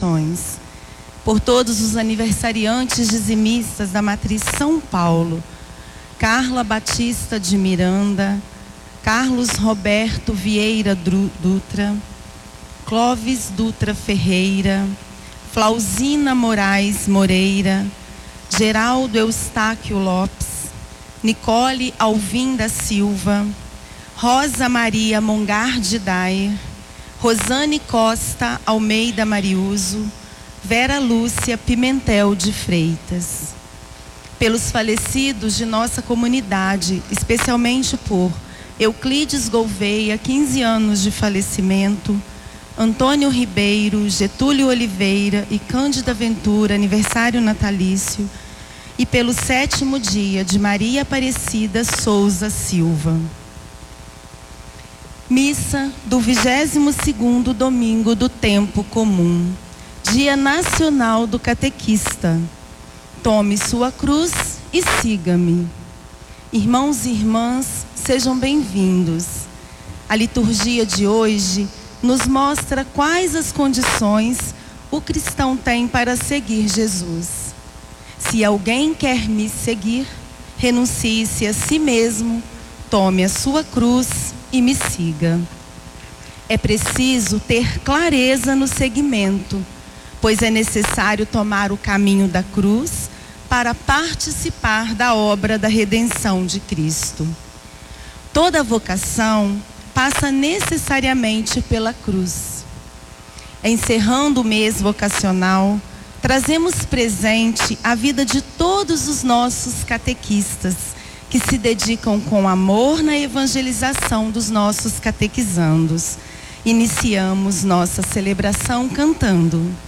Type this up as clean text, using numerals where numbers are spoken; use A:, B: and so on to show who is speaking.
A: corações, por todos os aniversariantes dizimistas da Matriz São Paulo, Carla Batista de Miranda, Carlos Roberto Vieira Dutra, Clóvis Dutra Ferreira, Flauzina Moraes Moreira, Geraldo Eustáquio Lopes, Nicole Alvim da Silva, Rosa Maria Mongardi Dair, Rosane Costa Almeida Mariuso, Vera Lúcia Pimentel de Freitas. Pelos falecidos de nossa comunidade, especialmente por Euclides Gouveia, 15 anos de falecimento, Antônio Ribeiro, Getúlio Oliveira e Cândida Ventura, aniversário natalício, e pelo 7º dia de Maria Aparecida Souza Silva. Missa do 22º domingo do tempo comum, Dia Nacional do Catequista. Tome sua cruz e siga-me. Irmãos e irmãs, sejam bem-vindos. A liturgia de hoje nos mostra quais as condições o cristão tem para seguir Jesus. Se alguém quer me seguir, renuncie-se a si mesmo, tome a sua cruz e me siga. É preciso ter clareza no seguimento, pois é necessário tomar o caminho da cruz para participar da obra da redenção de Cristo. Toda vocação passa necessariamente pela cruz. Encerrando o mês vocacional, trazemos presente a vida de todos os nossos catequistas, que se dedicam com amor na evangelização dos nossos catequizandos. Iniciamos nossa celebração cantando: